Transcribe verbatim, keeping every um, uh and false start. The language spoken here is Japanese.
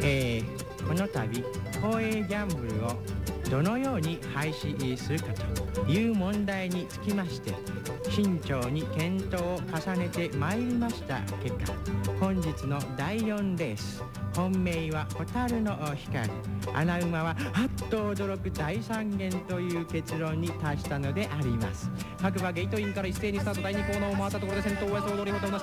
えー、この度公営ギャンブルをどのように廃止するかという問題につきまして慎重に検討を重ねてまいりました結果、本日のだいよんレース、本命は蛍の光、穴馬ははっと驚く大三元という結論に達したのであります。各馬ゲートインから一斉にスタート、だいにコーナーを回ったところで先頭は総通りほどの